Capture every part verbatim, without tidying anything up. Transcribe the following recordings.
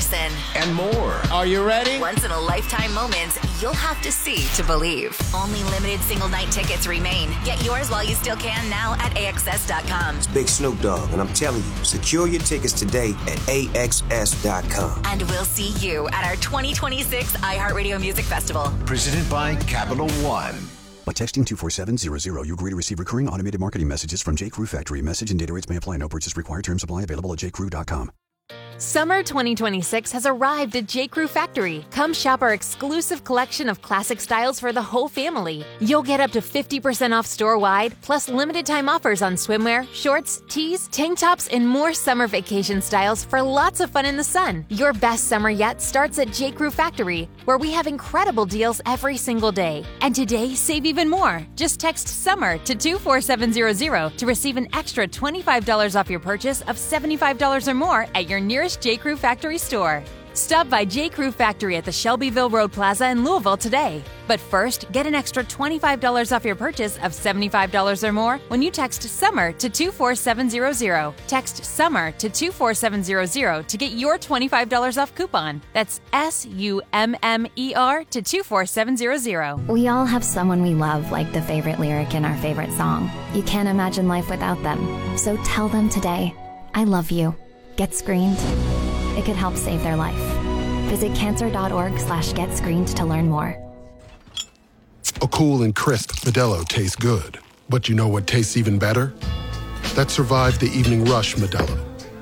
person. And more. Are you ready? Once in a lifetime moments you'll have to see to believe. Only limited single night tickets remain. Get yours while you still can now at A X S dot com. It's Big Snoop Dogg, and I'm telling you, secure your tickets today at A X S dot com. And we'll see you at our twenty twenty-six iHeartRadio Music Festival. Presented by Capital One. By texting two four seven hundred, you agree to receive recurring automated marketing messages from J. Crew Factory. Message and data rates may apply. No purchase required. Terms apply. Available at j crew dot com. Summer twenty twenty-six has arrived at J. Crew Factory. Come shop our exclusive collection of classic styles for the whole family. You'll get up to fifty percent off store-wide, plus limited time offers on swimwear, shorts, tees, tank tops, and more summer vacation styles for lots of fun in the sun. Your best summer yet starts at J. Crew Factory, where we have incredible deals every single day. And today, save even more. Just text SUMMER to two four seven hundred to receive an extra twenty-five dollars off your purchase of seventy-five dollars or more at your nearest J. Crew Factory store. Stop by J. Crew Factory at the Shelbyville Road Plaza in Louisville today. But first, get an extra twenty-five dollars off your purchase of seventy-five dollars or more when you text SUMMER to two four seven hundred. Text SUMMER to two four seven hundred to get your twenty-five dollars off coupon. That's S U M M E R to two four seven hundred. We all have someone we love, like the favorite lyric in our favorite song. You can't imagine life without them. So tell them today, I love you. Get screened. It could help save their life. Visit cancer.org slash get screened to learn more. A cool and crisp Modelo tastes good. But you know what tastes even better? That survived the evening rush Modelo.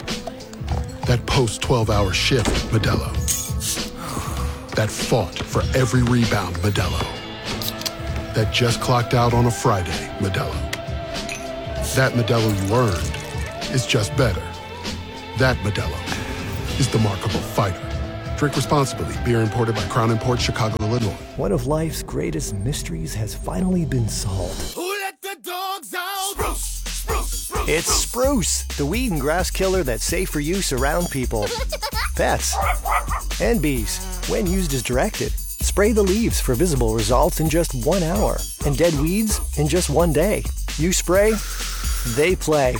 That post twelve hour shift Modelo. That fought for every rebound Modelo. That just clocked out on a Friday Modelo. That Modelo you earned is just better. That Modelo is the markable fighter. Drink responsibly. Beer imported by Crown Imports, Chicago, Illinois. One of life's greatest mysteries has finally been solved. Who let the dogs out? Spruce, spruce, spruce. It's Spruce, the weed and grass killer that's safe for use around people, pets, and bees. When used as directed, spray the leaves for visible results in just one hour, and dead weeds in just one day. You spray, they play.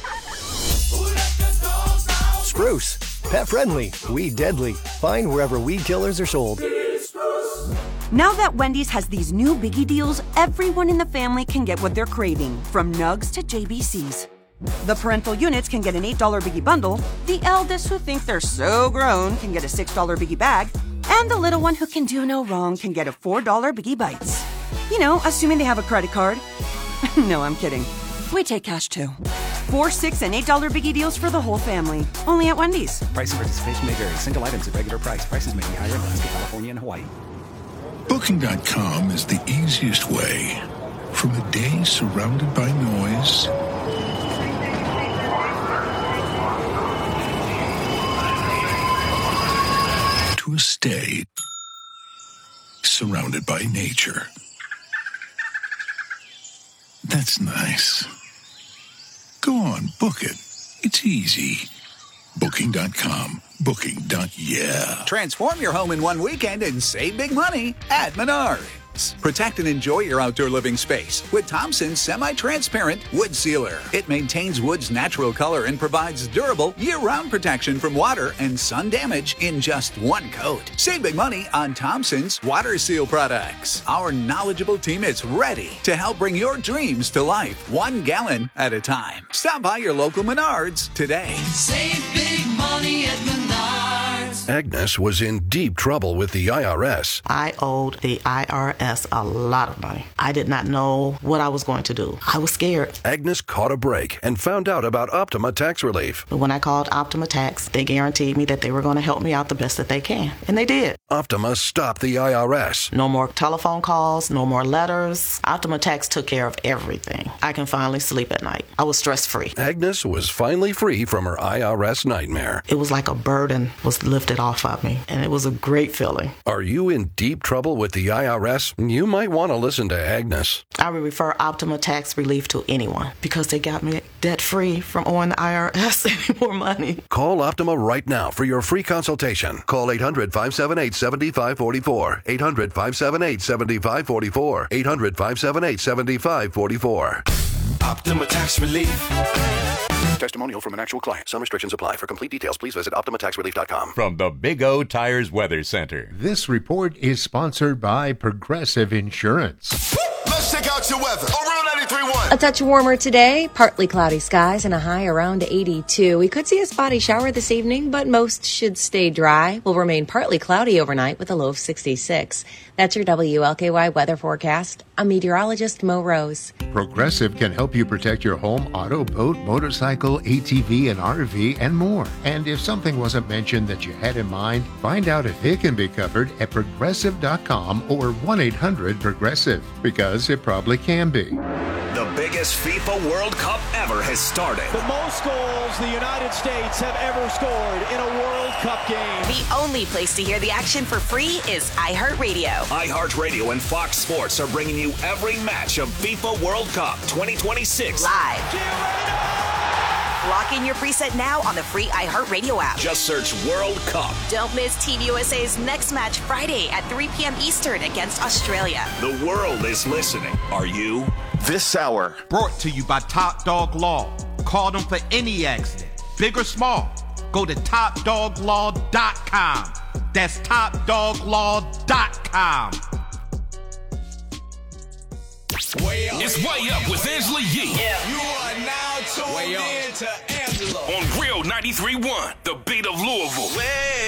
Spruce, pet friendly, weed deadly. Find wherever weed killers are sold. Now that Wendy's has these new biggie deals, everyone in the family can get what they're craving, from nugs to J B Cs. The parental units can get an eight dollar biggie bundle, the eldest who think they're so grown can get a six dollar biggie bag, and the little one who can do no wrong can get a four dollar biggie bites. You know, assuming they have a credit card. No, I'm kidding. We take cash too. Four, six, and eight dollar biggie deals for the whole family. Only at Wendy's. Price and participation may vary. Single items at regular price. Prices may be higher in Alaska, California, and Hawaii. Booking dot com is the easiest way. From a day surrounded by noise to a stay surrounded by nature. That's nice. Go on, book it. It's easy. Booking dot com. Booking. Yeah. Transform your home in one weekend and save big money at Menards. Protect and enjoy your outdoor living space with Thompson's semi-transparent wood sealer. It maintains wood's natural color and provides durable year-round protection from water and sun damage in just one coat. Save big money on Thompson's water seal products. Our knowledgeable team is ready to help bring your dreams to life, one gallon at a time. Stop by your local Menards today. Save big money at Menards. Agnes was in deep trouble with the I R S. I owed the I R S a lot of money. I did not know what I was going to do. I was scared. Agnes caught a break and found out about Optima Tax Relief. But when I called Optima Tax, they guaranteed me that they were going to help me out the best that they can. And they did. Optima stopped the I R S. No more telephone calls, no more letters. Optima Tax took care of everything. I can finally sleep at night. I was stress-free. Agnes was finally free from her I R S nightmare. It was like a burden was lifted off of me, and it was a great feeling. Are you in deep trouble with the I R S? You might want to listen to Agnes. I would refer Optima Tax Relief to anyone because they got me debt-free from owing the I R S any more money. Call Optima right now for your free consultation. Call eight hundred, five seven eight, seven five four four. eight hundred, five seven eight, seven five four four. eight hundred, five seven eight, seven five four four. Optima Tax Relief. Testimonial from an actual client. Some restrictions apply. For complete details, please visit Optima Tax Relief dot com. From the Big O Tires Weather Center. This report is sponsored by Progressive Insurance. Let's check out your weather on Real ninety-three point one. A touch warmer today, partly cloudy skies and a high around eighty-two. We could see a spotty shower this evening, but most should stay dry. Will remain partly cloudy overnight with a low of sixty-six. That's your W L K Y weather forecast. I'm meteorologist Mo Rose. Progressive can help you protect your home, auto, boat, motorcycle, A T V, and R V, and more. And if something wasn't mentioned that you had in mind, find out if it can be covered at progressive dot com or one eight hundred progressive, because it probably can be. The biggest FIFA World Cup ever has started. The most goals the United States have ever scored in a World Cup game. The only place to hear the action for free is iHeartRadio. iHeartRadio and Fox Sports are bringing you every match of FIFA World Cup twenty twenty-six. Live. Lock in your preset now on the free iHeartRadio app. Just search World Cup. Don't miss Team U S A's next match Friday at three p.m. Eastern against Australia. The world is listening. Are you? This hour brought to you by Top Dog Law. Call them for any accident, big or small. Go to top dog law dot com. That's top dog law dot com. Way up. It's Way Up with Angela Yee. Yeah. You are now tuned in to Angela on Real ninety-three point one, the beat of Louisville. Way